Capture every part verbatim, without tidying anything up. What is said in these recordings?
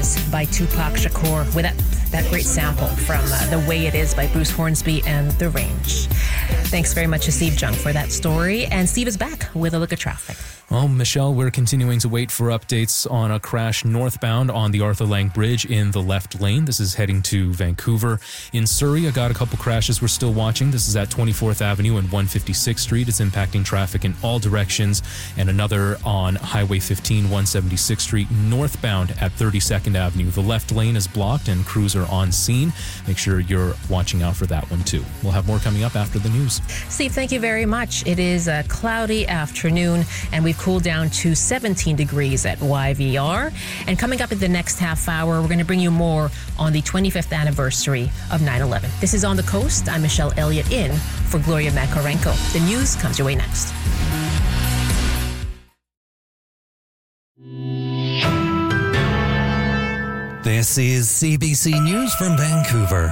Dreams by Tupac Shakur with that, that great sample from uh, The Way It Is by Bruce Hornsby and The Range. Thanks very much to Steve Jung for that story. And Steve is back with a look at traffic. Well, Michelle, we're continuing to wait for updates on a crash northbound on the Arthur Lang Bridge in the left lane. This is heading to Vancouver. In Surrey, I got a couple crashes we're still watching. This is at twenty-fourth Avenue and one fifty-sixth Street. It's impacting traffic in all directions. And another on Highway fifteen, one seventy-sixth Street, northbound at thirty-second Avenue. The left lane is blocked and crews are on scene. Make sure you're watching out for that one, too. We'll have more coming up after the news. Steve, thank you very much. It is a cloudy afternoon, and we've cooled down to seventeen degrees at Y V R. And coming up in the next half hour, we're going to bring you more on the twenty-fifth anniversary of nine eleven. This is On the Coast. I'm Michelle Elliott in for Gloria Makarenko. The news comes your way next. This is C B C News from Vancouver.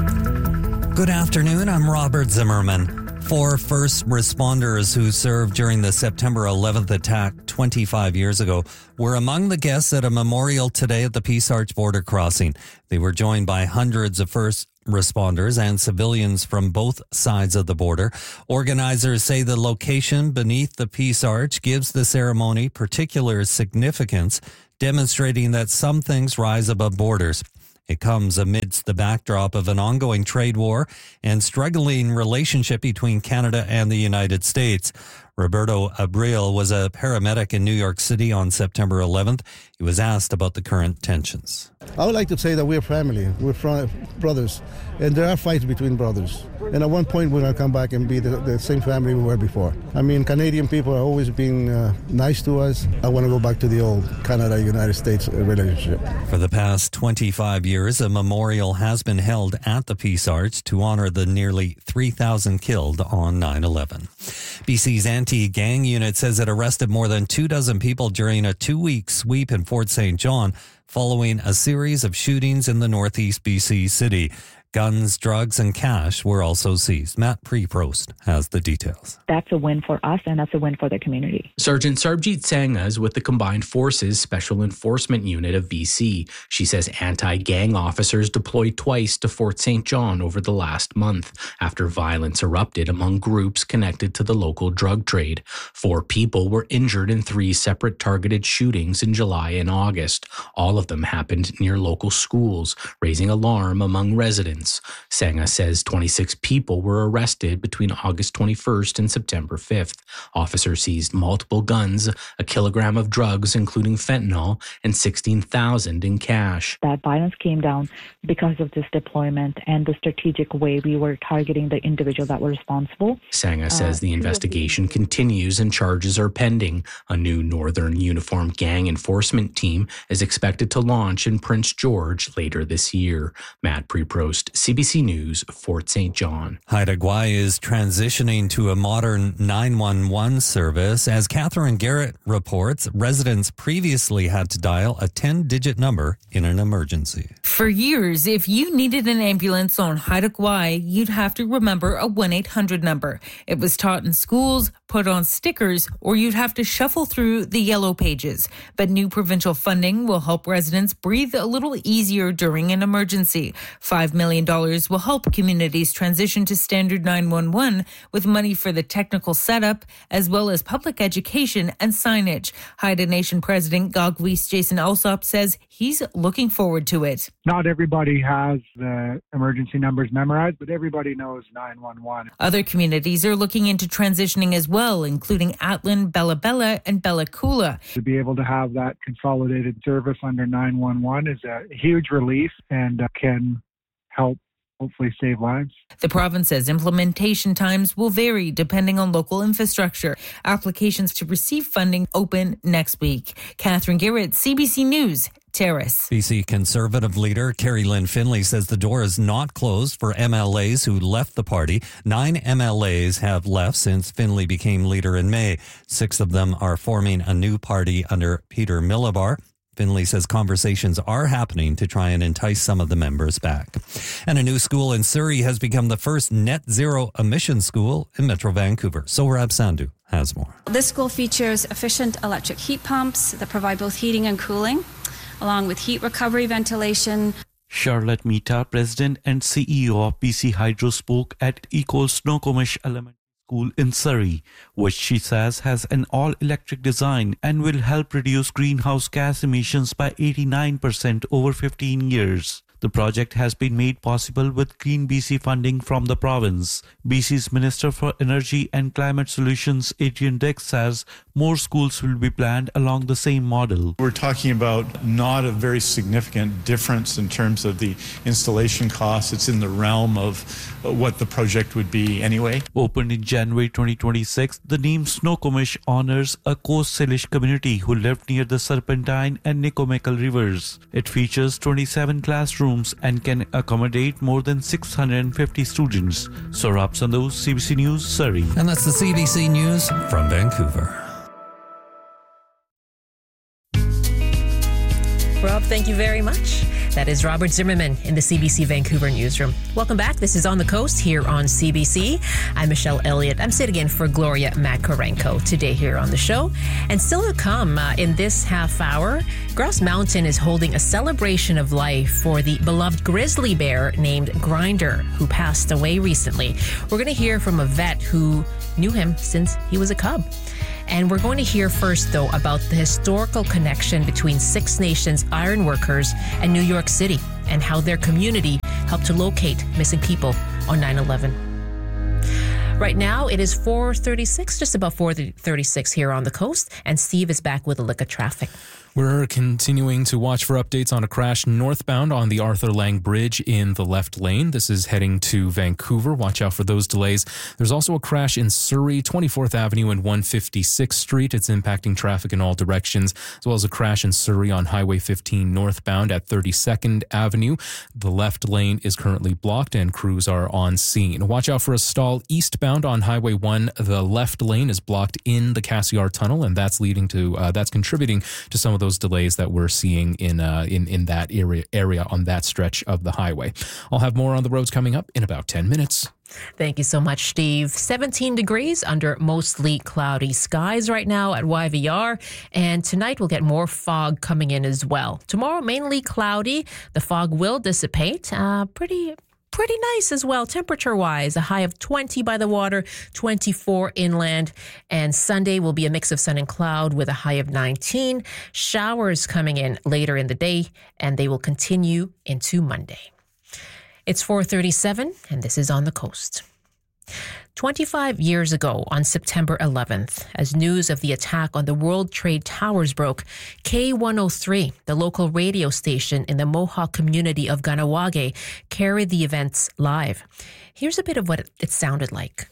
Good afternoon, I'm Robert Zimmerman. Four first responders who served during the September eleventh attack twenty-five years ago were among the guests at a memorial today at the Peace Arch border crossing. They were joined by hundreds of first responders and civilians from both sides of the border. Organizers say the location beneath the Peace Arch gives the ceremony particular significance, demonstrating that some things rise above borders. It comes amidst the backdrop of an ongoing trade war and struggling relationship between Canada and the United States. Roberto Abril was a paramedic in New York City on September eleventh. He was asked about the current tensions. I would like to say that we're family, we're fr- brothers, and there are fights between brothers. And at one point we're going to come back and be the, the same family we were before. I mean, Canadian people are always being uh, nice to us. I want to go back to the old Canada-United States relationship. For the past twenty-five years, a memorial has been held at the Peace Arch to honor the nearly three thousand killed on nine eleven. B C's anti-gang unit says it arrested more than two dozen people during a two-week sweep in Fort Saint John following a series of shootings in the northeast B C city. Guns, drugs, and cash were also seized. Matt Preprost has the details. That's a win for us, and that's a win for the community. Sergeant Sarbjeet Sangha is with the Combined Forces Special Enforcement Unit of B C. She says anti-gang officers deployed twice to Fort Saint John over the last month after violence erupted among groups connected to the local drug trade. Four people were injured in three separate targeted shootings in July and August. All of them happened near local schools, raising alarm among residents. Sangha says twenty-six people were arrested between August twenty-first and September fifth. Officers seized multiple guns, a kilogram of drugs, including fentanyl, and sixteen thousand dollars in cash. That violence came down because of this deployment and the strategic way we were targeting the individuals that were responsible. Sangha says uh, the investigation continues and charges are pending. A new Northern Uniform Gang Enforcement team is expected to launch in Prince George later this year. Matt Preprost, C B C News, Fort Saint John. Haida Gwaii is transitioning to a modern nine one one service. As Catherine Garrett reports, residents previously had to dial a ten-digit number in an emergency. For years, if you needed an ambulance on Haida Gwaii, you'd have to remember a one eight hundred number. It was taught in schools, put on stickers, or you'd have to shuffle through the yellow pages. But new provincial funding will help residents breathe a little easier during an emergency. five million dollars will help communities transition to standard nine one one with money for the technical setup, as well as public education and signage. Haida Nation President Gagwis Jason Alsop says he's looking forward to it. Not everybody has the emergency numbers memorized, but everybody knows nine one one. Other communities are looking into transitioning as well, including Atlin, Bella Bella, and Bella Coola. To be able to have that consolidated service under nine one one is a huge relief and uh, can help hopefully save lives. The province says implementation times will vary depending on local infrastructure. Applications to receive funding open next week. Catherine Garrett, C B C News, Terrace. B C Conservative leader Carrie Lynn Finlay says the door is not closed for M L As who left the party. Nine M L As have left since Finlay became leader in May. Six of them are forming a new party under Peter Milobar. Finlay says conversations are happening to try and entice some of the members back. And a new school in Surrey has become the first net zero emission school in Metro Vancouver. Sohrab Sandhu has more. This school features efficient electric heat pumps that provide both heating and cooling. along with heat recovery ventilation. Charlotte Mita, President and C E O of B C Hydro, spoke at Eco Snoqualmie Elementary School in Surrey, which she says has an all-electric design and will help reduce greenhouse gas emissions by eighty-nine percent over fifteen years. The project has been made possible with Clean B C funding from the province. B C's Minister for Energy and Climate Solutions, Adrian Dix, says more schools will be planned along the same model. We're talking about not a very significant difference in terms of the installation costs. It's in the realm of what the project would be anyway. Opened in January twenty twenty-six, the name Snoqualmie honors a Coast Salish community who lived near the Serpentine and Nicomecal rivers. It features twenty-seven classrooms and can accommodate more than six hundred fifty students. Saurabh Sandhu, C B C News, Surrey. And that's the C B C News from Vancouver. Rob, thank you very much. That is Robert Zimmerman in the C B C Vancouver newsroom. Welcome back. This is On the Coast here on C B C. I'm Michelle Elliott. I'm sitting in for Gloria Makarenko today here on the show. And still to come uh, in this half hour, Grouse Mountain is holding a celebration of life for the beloved grizzly bear named Grinder, who passed away recently. We're going to hear from a vet who knew him since he was a cub. And we're going to hear first, though, about the historical connection between Six Nations ironworkers and New York City and how their community helped to locate missing people on nine eleven. Right now, it is four thirty-six, just about four thirty-six here on the coast, and Steve is back with a look at traffic. We're continuing to watch for updates on a crash northbound on the Arthur Lang Bridge in the left lane. This is heading to Vancouver. Watch out for those delays. There's also a crash in Surrey, twenty-fourth Avenue and one fifty-sixth Street. It's impacting traffic in all directions, as well as a crash in Surrey on Highway fifteen northbound at thirty-second Avenue. The left lane is currently blocked and crews are on scene. Watch out for a stall eastbound on Highway one. The left lane is blocked in the Cassiar Tunnel, and that's leading to uh, that's contributing to some of those delays that we're seeing in uh, in in that area area on that stretch of the highway. I'll have more on the roads coming up in about ten minutes. Thank you so much, Steve. seventeen degrees under mostly cloudy skies right now at Y V R. And tonight we'll get more fog coming in as well. Tomorrow, mainly cloudy. The fog will dissipate. Uh, pretty... Pretty nice as well, temperature-wise. A high of twenty by the water, twenty-four inland. And Sunday will be a mix of sun and cloud with a high of nineteen. Showers coming in later in the day, and they will continue into Monday. It's four thirty-seven, and this is On the Coast. twenty-five years ago, on September eleventh, as news of the attack on the World Trade Towers broke, K one oh three, the local radio station in the Mohawk community of Kahnawake, carried the events live. Here's a bit of what it sounded like.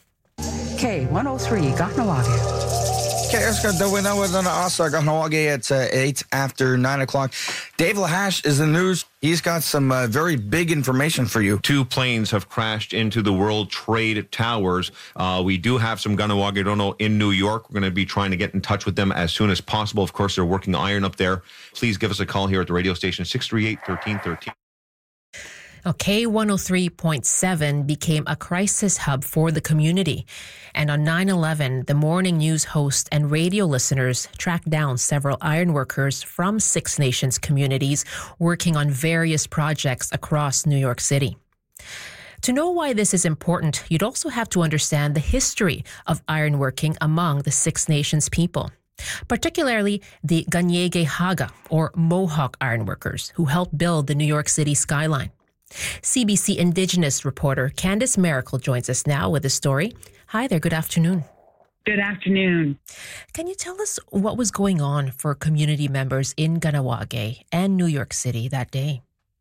K one oh three, Kahnawake. It's uh, eight after nine o'clock. Dave Lahash is the news. He's got some uh, very big information for you. Two planes have crashed into the World Trade Towers. Uh, we do have some Kahnawake in New York. We're going to be trying to get in touch with them as soon as possible. Of course, they're working iron up there. Please give us a call here at the radio station, six three eight, one three one three. K one oh three point seven became a crisis hub for the community. And on nine eleven, the morning news host and radio listeners tracked down several ironworkers from Six Nations communities working on various projects across New York City. To know why this is important, you'd also have to understand the history of ironworking among the Six Nations people, particularly the Kanien'kehá:ka Haga, or Mohawk ironworkers, who helped build the New York City skyline. C B C Indigenous reporter Candice Miracle joins us now with a story. Hi there, good afternoon. Good afternoon. Can you tell us what was going on for community members in Kahnawake and New York City that day?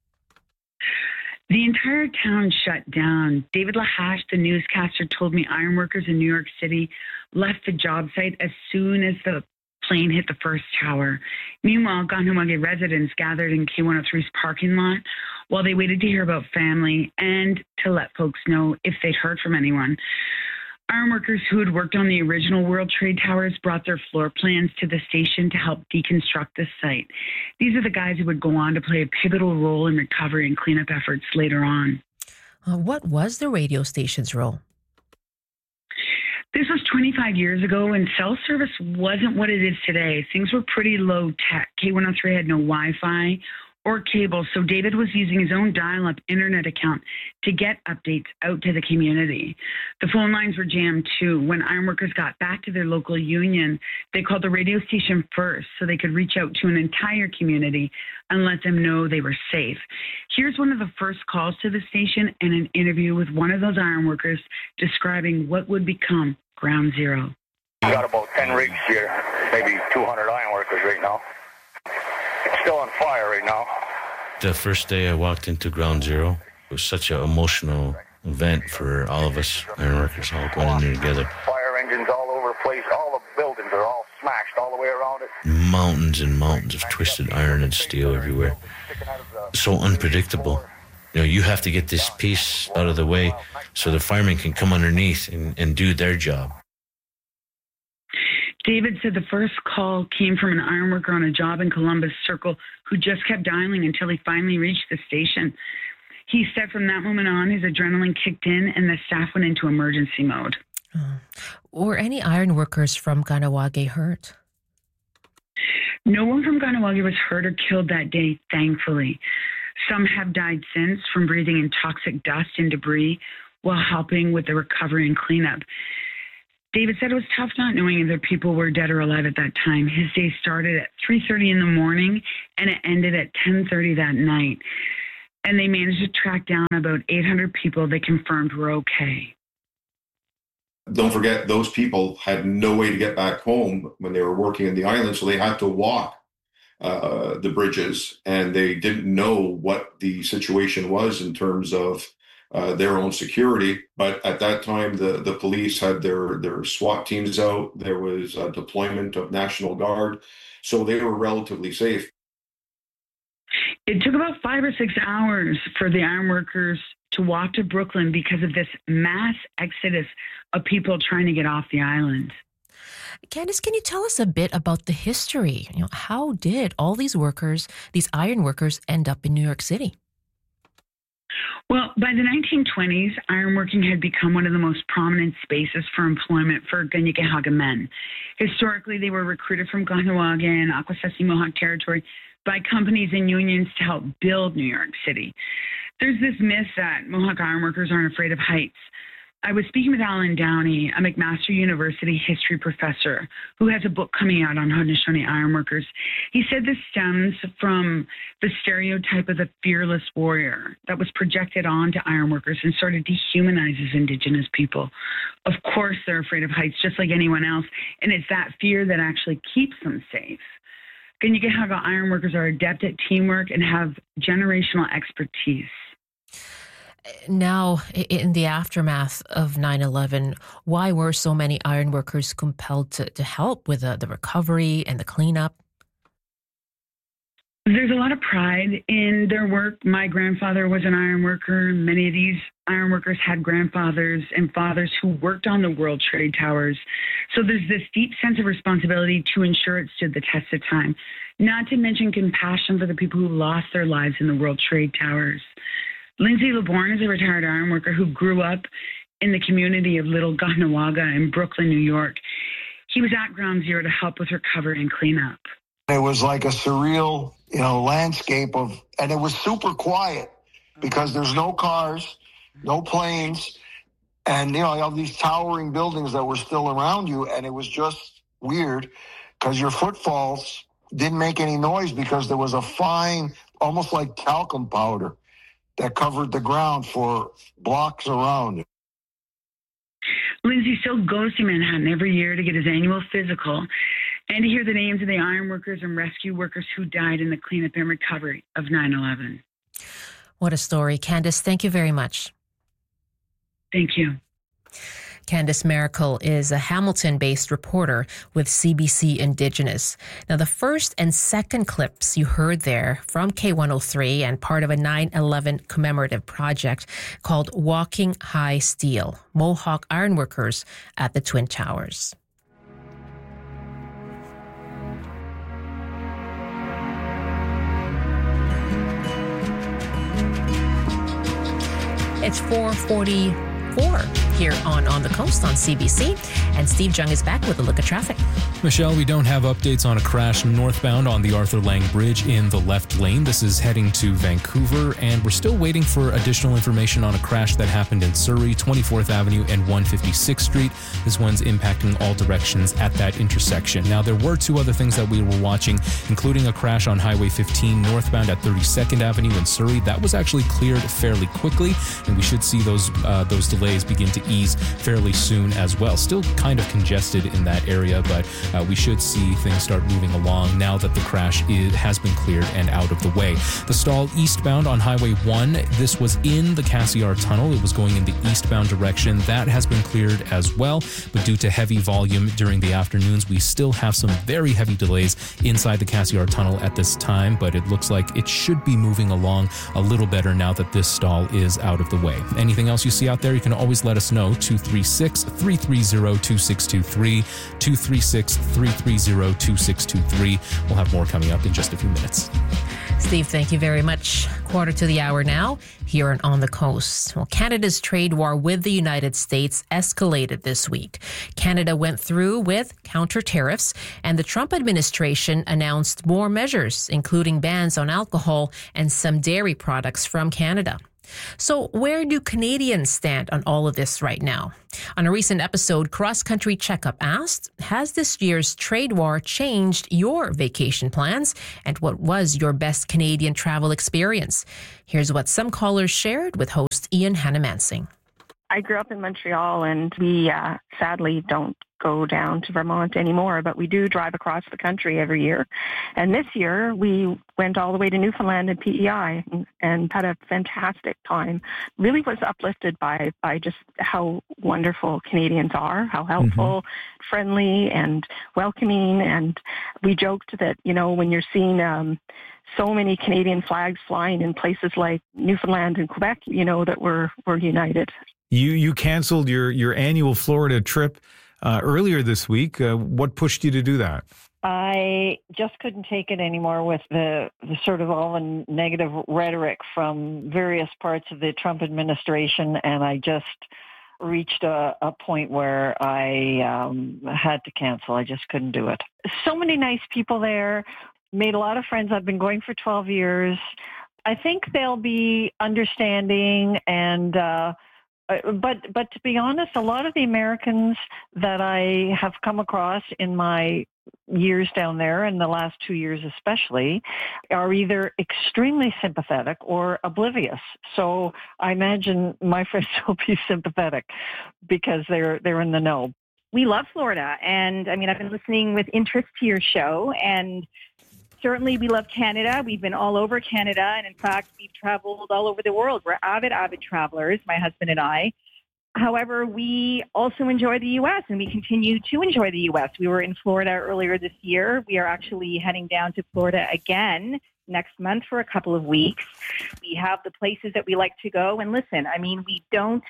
The entire town shut down. David Lahash, the newscaster, told me ironworkers in New York City left the job site as soon as the plane hit the first tower. Meanwhile, Kahnawake residents gathered in K one oh three's parking lot while they waited to hear about family and to let folks know if they'd heard from anyone. Ironworkers who had worked on the original World Trade Towers brought their floor plans to the station to help deconstruct the site. These are the guys who would go on to play a pivotal role in recovery and cleanup efforts later on. Uh, what was the radio station's role? This was twenty-five years ago, and cell service wasn't what it is today. Things were pretty low tech. K one oh three had no Wi-Fi or cable, so David was using his own dial-up internet account to get updates out to the community. The phone lines were jammed too. When ironworkers got back to their local union, they called the radio station first so they could reach out to an entire community and let them know they were safe. Here's one of the first calls to the station and an interview with one of those ironworkers describing what would become Ground Zero. We got about ten rigs here, maybe two hundred ironworkers right now. It's still on fire right now. The first day I walked into Ground Zero, it was such an emotional event for all of us ironworkers all going in there together. Fire engines all over the place. All the buildings are all smashed all the way around it. Mountains and mountains of twisted iron and steel everywhere. So unpredictable. You know, you have to get this piece out of the way so the firemen can come underneath and, and do their job. David said the first call came from an ironworker on a job in Columbus Circle who just kept dialing until he finally reached the station. He said from that moment on, his adrenaline kicked in and the staff went into emergency mode. Oh. Were any ironworkers from Kahnawake hurt? No one from Kahnawake was hurt or killed that day, thankfully. Some have died since from breathing in toxic dust and debris while helping with the recovery and cleanup. David said it was tough not knowing if their people were dead or alive at that time. His day started at three thirty in the morning and it ended at ten thirty that night. And they managed to track down about eight hundred people they confirmed were okay. Don't forget, those people had no way to get back home when they were working in the island, so they had to walk uh, the bridges, and they didn't know what the situation was in terms of uh, their own security. But at that time, the, the police had their, their SWAT teams out. There was a deployment of National Guard, so they were relatively safe. It took about five or six hours for the ironworkers to walk to Brooklyn because of this mass exodus of people trying to get off the island. Candice, can you tell us a bit about the history? You know, how did all these workers, these iron workers, end up in New York City? Well, by the nineteen twenties, ironworking had become one of the most prominent spaces for employment for Kanien'kehá:ka men. Historically, they were recruited from Kahnawake and Akwesasne Mohawk territory by companies and unions to help build New York City. There's this myth that Mohawk ironworkers aren't afraid of heights. I was speaking with Alan Downey, a McMaster University history professor who has a book coming out on Haudenosaunee ironworkers. He said this stems from the stereotype of the fearless warrior that was projected onto ironworkers and sort of dehumanizes Indigenous people. Of course, they're afraid of heights just like anyone else, and it's that fear that actually keeps them safe. Kanien'kehá:ka ironworkers are adept at teamwork and have generational expertise. Now, in the aftermath of nine eleven, why were so many ironworkers compelled to, to help with the, the recovery and the cleanup? There's a lot of pride in their work. My grandfather was an ironworker. Many of these ironworkers had grandfathers and fathers who worked on the World Trade Towers. So there's this deep sense of responsibility to ensure it stood the test of time, not to mention compassion for the people who lost their lives in the World Trade Towers. Lindsay LeBourne is a retired ironworker who grew up in the community of Little Kahnawake in Brooklyn, New York. He was at Ground Zero to help with recovery and cleanup. It was like a surreal, you know, landscape of, and it was super quiet because there's no cars, no planes, and, you know, you have these towering buildings that were still around you, and it was just weird because your footfalls didn't make any noise because there was a fine, almost like talcum powder that covered the ground for blocks around. Lindsay still goes to Manhattan every year to get his annual physical and to hear the names of the ironworkers and rescue workers who died in the cleanup and recovery of nine eleven. What a story. Candice, thank you very much. Thank you. Candice Miracle is a Hamilton-based reporter with C B C Indigenous. Now, the first and second clips you heard there from K one oh three and part of a nine eleven commemorative project called Walking High Steel, Mohawk Ironworkers at the Twin Towers. It's four forty-four here on On the Coast on C B C. And Steve Jung is back with a look at traffic. Michelle, we don't have updates on a crash northbound on the Arthur Lang Bridge in the left lane. This is heading to Vancouver, and we're still waiting for additional information on a crash that happened in Surrey, twenty-fourth Avenue and one fifty-sixth Street. This one's impacting all directions at that intersection. Now, there were two other things that we were watching, including a crash on Highway fifteen northbound at thirty-second Avenue in Surrey. That was actually cleared fairly quickly, and we should see those uh, those delays begin to ease fairly soon as well. Still kind of congested in that area, but uh, we should see things start moving along now that the crash is, has been cleared and out of the way. The stall eastbound on Highway one, this was in the Cassiar Tunnel. It was going in the eastbound direction. That has been cleared as well, but due to heavy volume during the afternoons, we still have some very heavy delays inside the Cassiar Tunnel at this time, but it looks like it should be moving along a little better now that this stall is out of the way. Anything else you see out there, you can always let us know. two three six, three three zero, two six two three, two three six, three three zero, two six two three. We'll have more coming up in just a few minutes. Steve, thank you very much. Quarter to the hour now here on On the Coast. Well, Canada's trade war with the United States escalated this week. Canada went through with counter tariffs, and the Trump administration announced more measures, including bans on alcohol and some dairy products from Canada. So where do Canadians stand on all of this right now? On a recent episode, Cross Country Checkup asked, has this year's trade war changed your vacation plans? And what was your best Canadian travel experience? Here's what some callers shared with host Ian Hannamansing. I grew up in Montreal, and we uh, sadly don't go down to Vermont anymore, but we do drive across the country every year. And this year, we went all the way to Newfoundland and P E I and, and had a fantastic time. Really was uplifted by, by just how wonderful Canadians are, how helpful, mm-hmm. friendly, and welcoming. And we joked that, you know, when you're seeing um, so many Canadian flags flying in places like Newfoundland and Quebec, you know that we're we're united. You you canceled your, your annual Florida trip uh, earlier this week. Uh, what pushed you to do that? I just couldn't take it anymore with the, the sort of all the negative rhetoric from various parts of the Trump administration, and I just reached a, a point where I um, had to cancel. I just couldn't do it. So many nice people there. Made a lot of friends. I've been going for twelve years. I think they'll be understanding and uh, But but to be honest, a lot of the Americans that I have come across in my years down there, in the last two years especially, are either extremely sympathetic or oblivious. So I imagine my friends will be sympathetic because they're they're in the know. We love Florida, and I mean, I've been listening with interest to your show, and certainly we love Canada. We've been all over Canada, and in fact, we've traveled all over the world. We're avid, avid travelers, my husband and I. However, we also enjoy the U S, and we continue to enjoy the U S. We were in Florida earlier this year. We are actually heading down to Florida again next month for a couple of weeks. We have the places that we like to go. And listen, I mean, we don't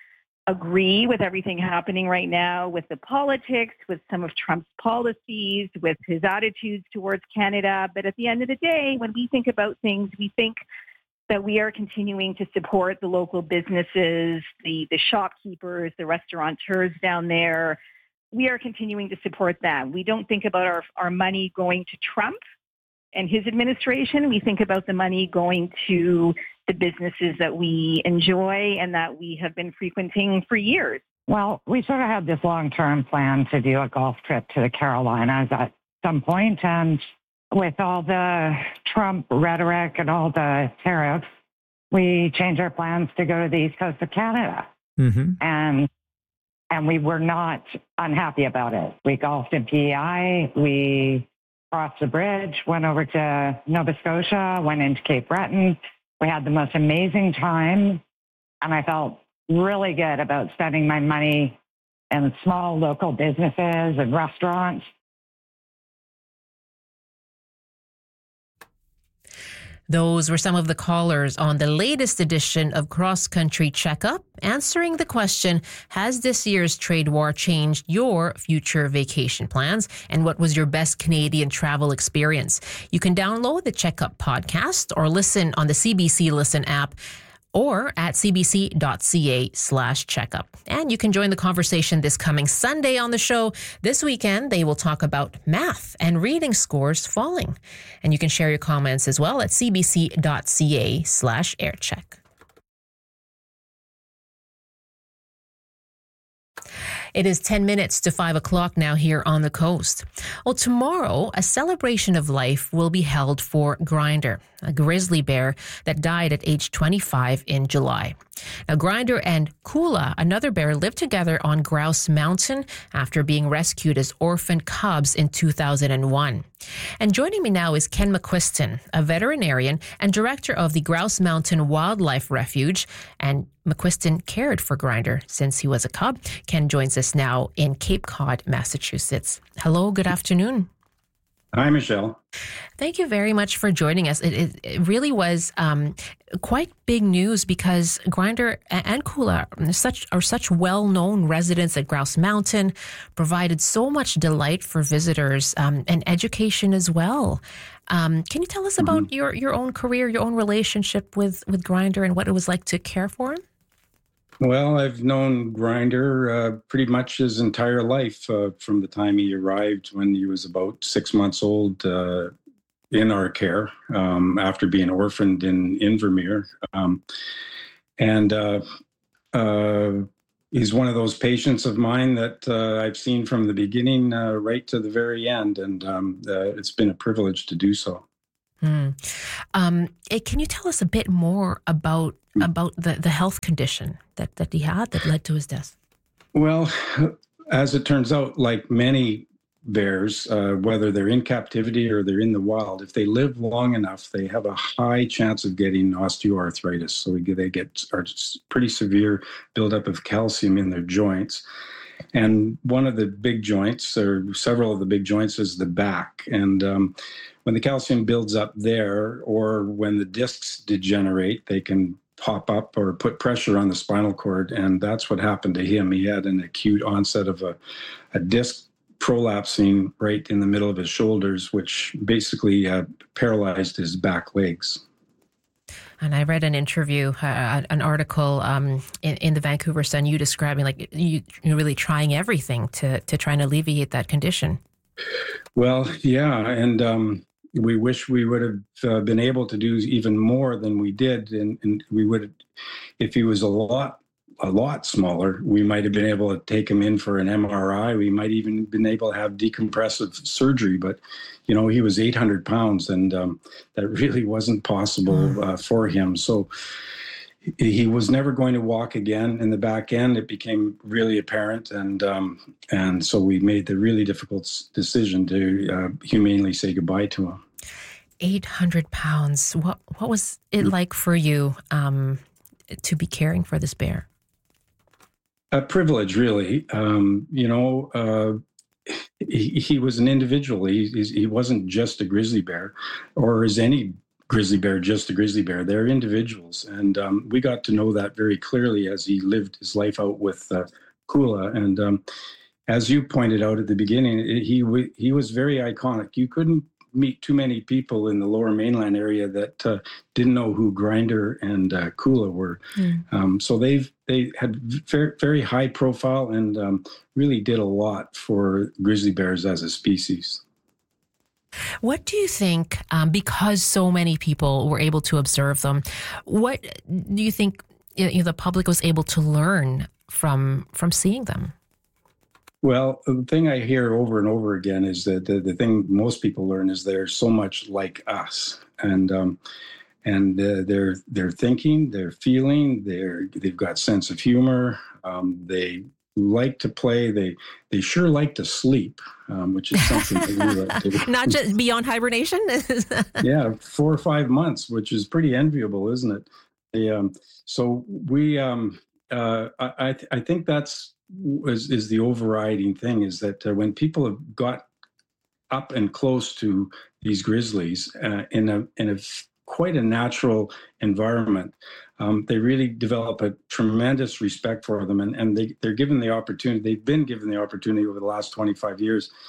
agree with everything happening right now with the politics, with some of Trump's policies, with his attitudes towards Canada. But at the end of the day, when we think about things, we think that we are continuing to support the local businesses, the, the shopkeepers, the restaurateurs down there. We are continuing to support them. We don't think about our, our money going to Trump and his administration. We think about the money going to the businesses that we enjoy and that we have been frequenting for years. Well, we sort of had this long-term plan to do a golf trip to the Carolinas at some point, and with all the Trump rhetoric and all the tariffs, we changed our plans to go to the east coast of Canada. Mm-hmm. And and we were not unhappy about it. We golfed in P E I. We crossed the bridge, went over to Nova Scotia, went into Cape Breton. We had the most amazing time, and I felt really good about spending my money in small local businesses and restaurants. Those were some of the callers on the latest edition of Cross Country Checkup, answering the question, has this year's trade war changed your future vacation plans? And what was your best Canadian travel experience? You can download the Checkup podcast or listen on the C B C Listen app or at cbc.ca slash checkup. And you can join the conversation this coming Sunday on the show. This weekend, they will talk about math and reading scores falling. And you can share your comments as well at cbc.ca slash aircheck. It is ten minutes to five o'clock now here on the coast. Well, tomorrow, a celebration of life will be held for Grinder, a grizzly bear that died at age twenty-five in July. Now, Grinder and Kula, another bear, lived together on Grouse Mountain after being rescued as orphan cubs in two thousand one. And joining me now is Ken McQuiston, a veterinarian and director of the Grouse Mountain Wildlife Refuge. And McQuiston cared for Grinder since he was a cub. Ken joins us now in Cape Cod, Massachusetts. Hello, good afternoon. Hi, Michelle. Thank you very much for joining us. It, it, it really was um, quite big news because Grinder and Kula are such, are such well-known residents at Grouse Mountain, provided so much delight for visitors um, and education as well. Um, can you tell us about mm-hmm. your, your own career, your own relationship with, with Grinder and what it was like to care for him? Well, I've known Grinder uh, pretty much his entire life, uh, from the time he arrived when he was about six months old uh, in our care um, after being orphaned in Invermere. Um, and uh, uh, he's one of those patients of mine that uh, I've seen from the beginning uh, right to the very end. And um, uh, it's been a privilege to do so. Hmm. Um, can you tell us a bit more about about the, the health condition that, that he had that led to his death? Well, as it turns out, like many bears, uh, whether they're in captivity or they're in the wild, if they live long enough, they have a high chance of getting osteoarthritis. So they get are pretty severe buildup of calcium in their joints. And one of the big joints, or several of the big joints, is the back. And um, when the calcium builds up there, or when the discs degenerate, they can pop up or put pressure on the spinal cord. And that's what happened to him. He had an acute onset of a, a disc prolapsing right in the middle of his shoulders, which basically uh, paralyzed his back legs. And I read an interview, uh, an article um, in, in the Vancouver Sun, you describing like you, you're really trying everything to to try and alleviate that condition. Well, yeah, and um, we wish we would have uh, been able to do even more than we did, and, and we would, if he was a lot a lot smaller, we might have been able to take him in for an M R I. We might even been able to have decompressive surgery, but you know, he was eight hundred pounds, and um, that really wasn't possible uh, for him. So he was never going to walk again. In the back end, it became really apparent, and um, and so we made the really difficult decision to uh, humanely say goodbye to him. eight hundred pounds. What what was it like for you um, to be caring for this bear? A privilege, really. Um, you know, uh, he, he was an individual. He, he wasn't just a grizzly bear, or is any grizzly bear just a grizzly bear. They're individuals. And um, we got to know that very clearly as he lived his life out with uh, Kula. And um, as you pointed out at the beginning, he, he was very iconic. You couldn't meet too many people in the Lower Mainland area that uh, didn't know who Grinder and uh, Kula were. Mm. Um, so they've they had very, very high profile and um, really did a lot for grizzly bears as a species. What do you think, um, because so many people were able to observe them, what do you think you know, the public was able to learn from from seeing them? Well, the thing I hear over and over again is that the, the thing most people learn is they're so much like us, and um, and uh, they're they're thinking, they're feeling, they're they've got sense of humor. Um, they like to play. They they sure like to sleep, um, which is something that we like to do. Not just beyond hibernation. Yeah, four or five months, which is pretty enviable, isn't it? They, um, so we, um, uh, I I, I think that's. Is, is the overriding thing is that uh, when people have got up and close to these grizzlies uh, in a in a quite a natural environment, um, they really develop a tremendous respect for them, and, and they, they're given the opportunity, they've been given the opportunity over the last twenty-five years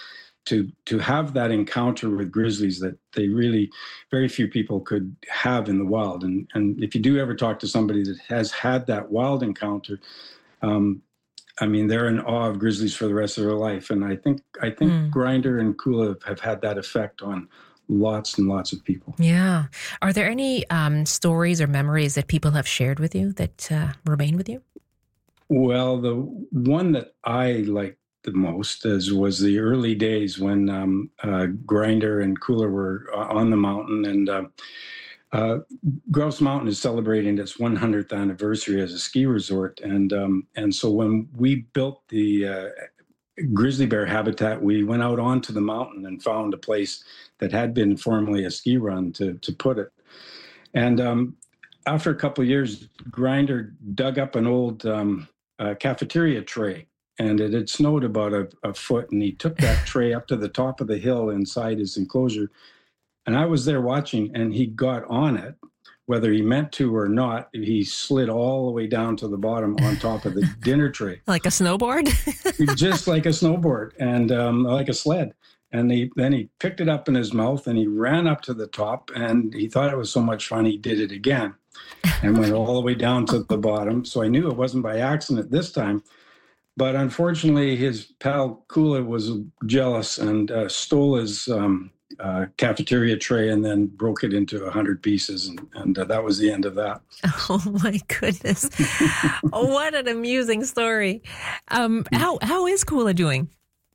to to have that encounter with grizzlies that they really, very few people could have in the wild. And and if you do ever talk to somebody that has had that wild encounter, um, I mean, they're in awe of grizzlies for the rest of their life. And I think I think mm. Grinder and Kula have, have had that effect on lots and lots of people. Yeah. Are there any um, stories or memories that people have shared with you that uh, remain with you? Well, the one that I like the most is, was the early days when um, uh, Grinder and Kula were on the mountain. And uh, uh, Grouse Mountain is celebrating its one hundredth anniversary as a ski resort. And um, and so when we built the uh, grizzly bear habitat, we went out onto the mountain and found a place that had been formerly a ski run, to, to put it. And um, after a couple of years, Grinder dug up an old um, uh, cafeteria tray, and it had snowed about a, a foot, and he took that tray up to the top of the hill inside his enclosure. And I was there watching, and he got on it, whether he meant to or not. He slid all the way down to the bottom on top of the dinner tray. Like a snowboard? Just like a snowboard, and um, like a sled. And he, then he picked it up in his mouth, and he ran up to the top, and he thought it was so much fun, he did it again and went all the way down to the bottom. So I knew it wasn't by accident this time. But unfortunately, his pal Kula was jealous and uh, stole his um, uh, cafeteria tray and then broke it into a hundred pieces. And, and uh, that was the end of that. Oh, my goodness. Oh, what an amusing story. Um, how How is Kula doing?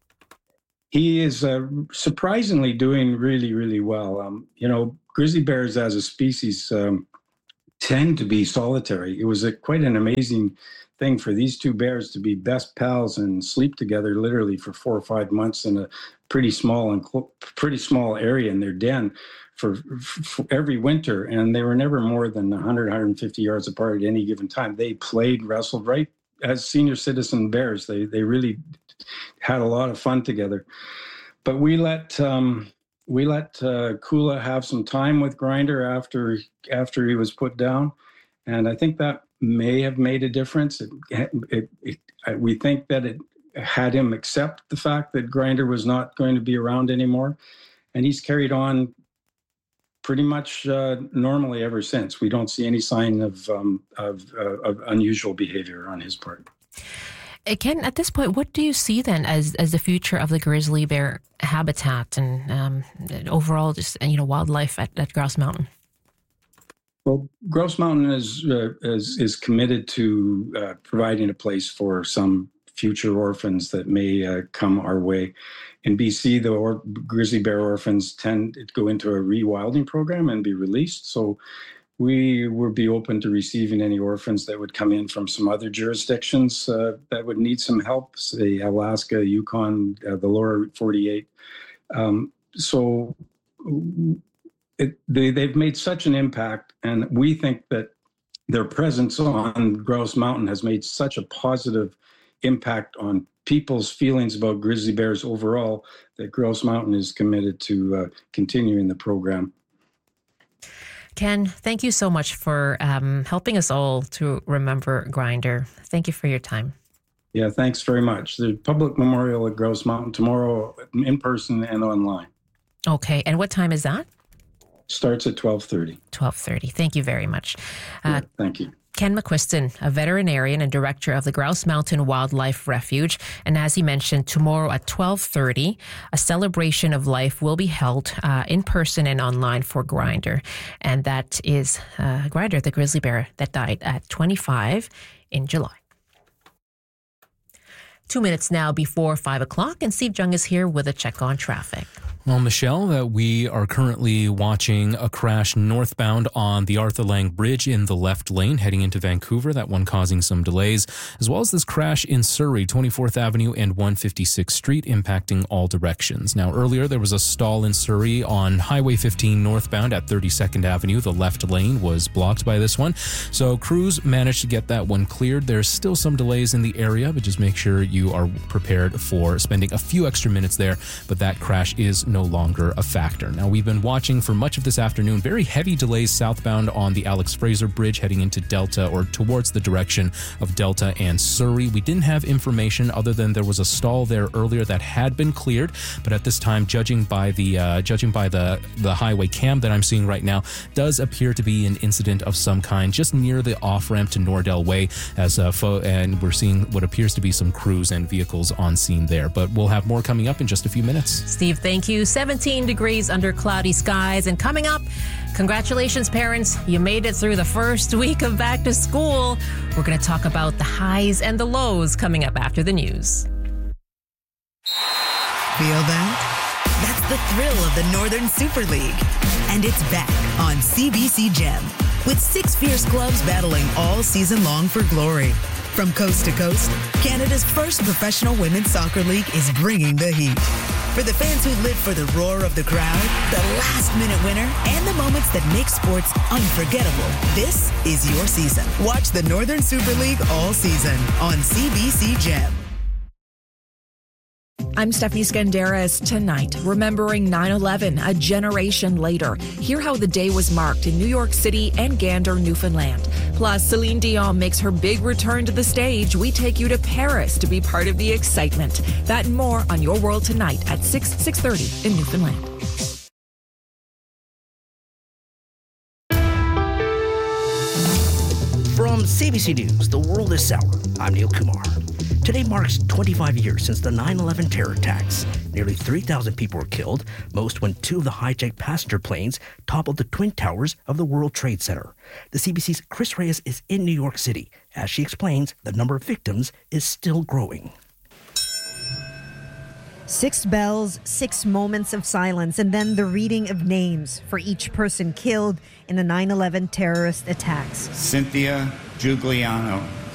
He is uh, surprisingly doing really, really well. Um, you know, grizzly bears as a species um, tend to be solitary. It was a, quite an amazing thing for these two bears to be best pals and sleep together literally for four or five months in a pretty small and cl- pretty small area in their den for, for every winter. And they were never more than one hundred, one hundred fifty yards apart at any given time. They played, wrestled right as senior citizen bears. They they really had a lot of fun together. But we let um, we let uh, Kula have some time with Grinder after after he was put down, and I think that may have made a difference. It, it, it, we think that it had him accept the fact that Grinder was not going to be around anymore, and he's carried on pretty much uh, normally ever since. We don't see any sign of um, of, uh, of unusual behavior on his part. Ken, at this point, what do you see then as as the future of the grizzly bear habitat and um, overall just you know wildlife at, at Grouse Mountain? Well, Grouse Mountain is uh, is, is committed to uh, providing a place for some future orphans that may uh, come our way. In B C, the or- grizzly bear orphans tend to go into a rewilding program and be released. So we would be open to receiving any orphans that would come in from some other jurisdictions uh, that would need some help, say Alaska, Yukon, uh, the lower forty-eight. Um, so it, they, they've made such an impact, and we think that their presence on Grouse Mountain has made such a positive impact on people's feelings about grizzly bears overall that Grouse Mountain is committed to uh, continuing the program. Ken, thank you so much for um, helping us all to remember Grinder. Thank you for your time. Yeah, thanks very much. The public memorial at Grouse Mountain tomorrow, in person and online. Okay, and what time is that? Starts at twelve thirty. twelve thirty. Thank you very much. Uh, yeah, thank you. Ken McQuiston, a veterinarian and director of the Grouse Mountain Wildlife Refuge. And as he mentioned, tomorrow at twelve thirty, a celebration of life will be held uh, in person and online for Grinder. And that is uh, Grinder, the grizzly bear that died at twenty-five in July. Two minutes now before five o'clock, and Steve Jung is here with a check on traffic. Well, Michelle, that we are currently watching a crash northbound on the Arthur Lang Bridge in the left lane heading into Vancouver, that one causing some delays, as well as this crash in Surrey, twenty-fourth Avenue and one fifty-sixth Street, impacting all directions. Now, earlier there was a stall in Surrey on Highway fifteen northbound at thirty-second Avenue. The left lane was blocked by this one, so crews managed to get that one cleared. There's still some delays in the area, but just make sure you are prepared for spending a few extra minutes there, but that crash is no longer a factor. Now, we've been watching for much of this afternoon very heavy delays southbound on the Alex Fraser Bridge heading into Delta or towards the direction of Delta and Surrey. We didn't have information other than there was a stall there earlier that had been cleared, but at this time, judging by the uh, judging by the, the highway cam that I'm seeing right now, does appear to be an incident of some kind just near the off-ramp to Nordell Way, as uh, fo- and we're seeing what appears to be some crews and vehicles on scene there. But we'll have more coming up in just a few minutes. Steve, thank you. seventeen degrees under cloudy skies. And coming up, congratulations, parents. You made it through the first week of back to school. We're going to talk about the highs and the lows coming up after the news. Feel that? That's the thrill of the Northern Super League. And it's back on C B C Gem, with six fierce clubs battling all season long for glory. From coast to coast, Canada's first professional women's soccer league is bringing the heat. For the fans who live for the roar of the crowd, the last-minute winner, and the moments that make sports unforgettable, this is your season. Watch the Northern Super League all season on C B C Gem. I'm Stephanie Skandaris. Tonight, remembering nine eleven, a generation later. Hear how the day was marked in New York City and Gander, Newfoundland. Plus, Celine Dion makes her big return to the stage. We take you to Paris to be part of the excitement. That and more on Your World Tonight at six, six thirty in Newfoundland. From C B C News, The World is Sour. I'm Neil Kumar. Today marks twenty-five years since the nine eleven terror attacks. Nearly three thousand people were killed, most when two of the hijacked passenger planes toppled the twin towers of the World Trade Center. The C B C's Chris Reyes is in New York City. As she explains, the number of victims is still growing. Six bells, six moments of silence, and then the reading of names for each person killed in the nine eleven terrorist attacks. Cynthia Giuliano,